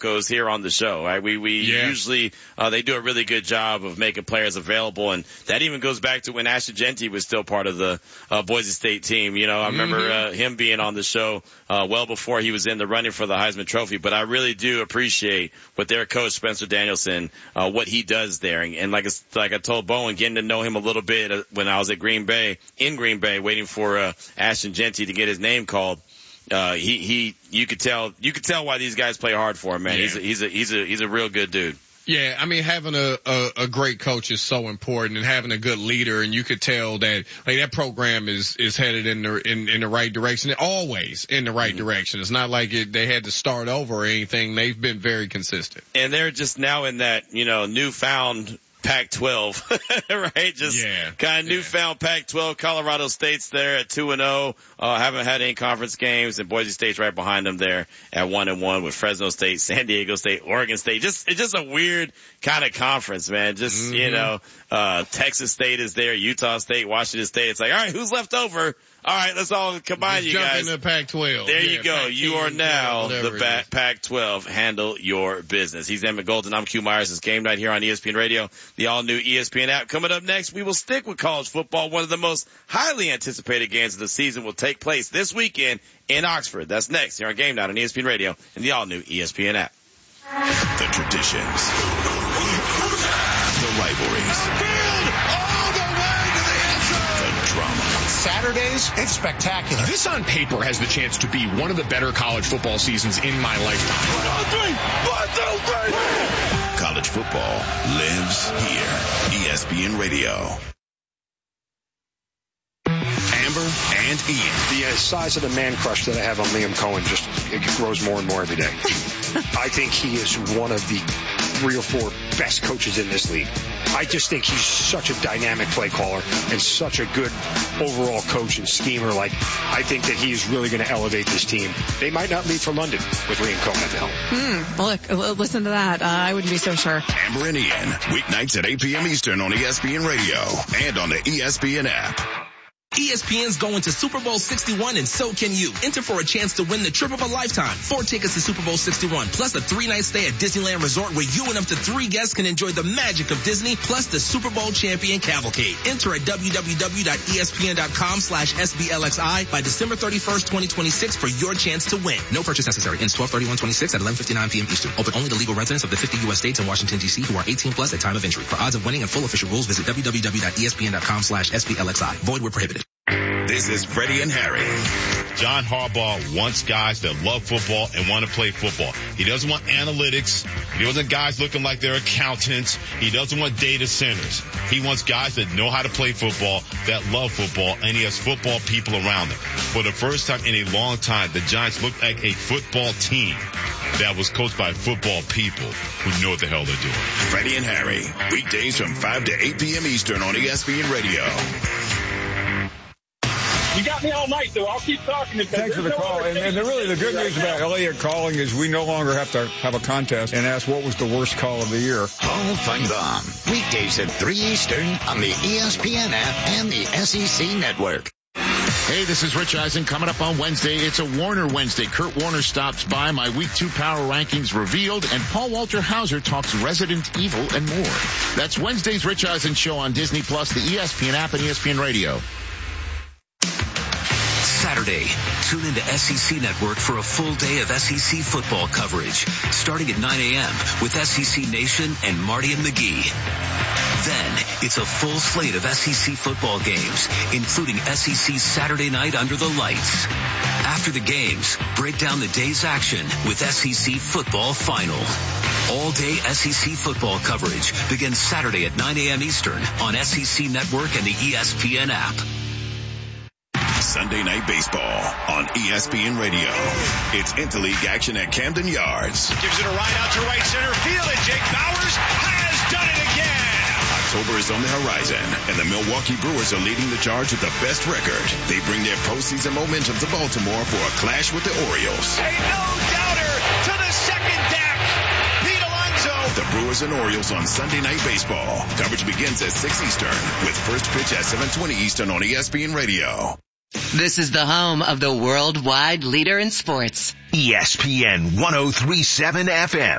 goes here on the show, right? We usually, they do a really good job of making players available. And that even goes back to when Ashton Jeanty was still part of the, Boise State team. You know, I remember, him being on the show, well before he was in the running for the Heisman Trophy. But I really do appreciate what their coach, Spencer Danielson, what he does there. And like I told Bowen, getting to know him a little bit when I was at Green Bay, waiting for, Ashton Jeanty to get his name called. You could tell why these guys play hard for him, man. Yeah. He's a real good dude. Yeah, I mean, having a great coach is so important, and having a good leader, and you could tell that like that program is headed in the right direction. Always in the right direction. It's not like they had to start over or anything. They've been very consistent. And they're just now in that, newfound Pac-12, right? Just kind of newfound Pac-12. Colorado State's there at 2-0. Haven't had any conference games, and Boise State's right behind them there at 1-1 with Fresno State, San Diego State, Oregon State. It's just a weird kind of conference, man. Just, Texas State is there, Utah State, Washington State. It's like, all right, who's left over? All right, let's all combine, you guys. Jump into Pac-12. There you go. You are now the Pac-12. Handle your business. He's Emmett Golden. I'm Q Myers. It's Game Night here on ESPN Radio, the all-new ESPN app. Coming up next, we will stick with college football. One of the most highly anticipated games of the season will take place this weekend in Oxford. That's next here on Game Night on ESPN Radio and the all-new ESPN app. The traditions, the rivalries, drama. Saturdays, it's spectacular. This on paper has the chance to be one of the better college football seasons in my lifetime. 1, 2, 3. College football lives here. ESPN Radio. Amber and Ian. The size of the man crush that I have on Liam Cohen it grows more and more every day. I think he is one of the 3 or 4 best coaches in this league. I just think he's such a dynamic play caller and such a good overall coach and schemer. I think that he is really going to elevate this team. They might not leave for London with Liam Cohen at the helm. Well, look, listen to that. I wouldn't be so sure. Amber and Ian, weeknights at 8 p.m. Eastern on ESPN Radio and on the ESPN app. ESPN's going to Super Bowl 61 and so can you. Enter for a chance to win the trip of a lifetime. 4 tickets to Super Bowl 61 plus a 3-night stay at Disneyland Resort where you and up to 3 guests can enjoy the magic of Disney plus the Super Bowl champion cavalcade. Enter at www.espn.com/SBLXI by December 31st, 2026 for your chance to win. No purchase necessary. Ends 12/31/26 at 11:59 p.m. Eastern. Open only to legal residents of the 50 U.S. states and Washington, D.C. who are 18 plus at time of entry. For odds of winning and full official rules, visit www.espn.com/SBLXI. Void where prohibited. This is Freddie and Harry. John Harbaugh wants guys that love football and want to play football. He doesn't want analytics. He doesn't want guys looking like they're accountants. He doesn't want data centers. He wants guys that know how to play football, that love football, and he has football people around them. For the first time in a long time, the Giants look like a football team that was coached by football people who know what the hell they're doing. Freddie and Harry, weekdays from 5 to 8 p.m. Eastern on ESPN Radio. You got me all night, though. I'll keep talking. Thanks for the call. And really, the good news about Elliott calling is we no longer have to have a contest and ask what was the worst call of the year. Hall Feinbaum, weekdays at 3 Eastern on the ESPN app and the SEC Network. Hey, this is Rich Eisen. Coming up on Wednesday, it's a Warner Wednesday. Kurt Warner stops by, my Week 2 Power Rankings revealed, and Paul Walter Hauser talks Resident Evil and more. That's Wednesday's Rich Eisen Show on Disney+, the ESPN app, and ESPN Radio. Saturday, tune into SEC Network for a full day of SEC football coverage, starting at 9 a.m. with SEC Nation and Marty and McGee. Then, it's a full slate of SEC football games, including SEC Saturday Night Under the Lights. After the games, break down the day's action with SEC Football Final. All-day SEC football coverage begins Saturday at 9 a.m. Eastern on SEC Network and the ESPN app. Sunday Night Baseball on ESPN Radio. It's interleague action at Camden Yards. Gives it a ride out to right center field, and Jake Bowers has done it again. October is on the horizon, and the Milwaukee Brewers are leading the charge with the best record. They bring their postseason momentum to Baltimore for a clash with the Orioles. A no-doubter to the second deck. Pete Alonso. The Brewers and Orioles on Sunday Night Baseball. Coverage begins at 6 Eastern with first pitch at 7:20 Eastern on ESPN Radio. This is the home of the worldwide leader in sports. ESPN 103.7 FM.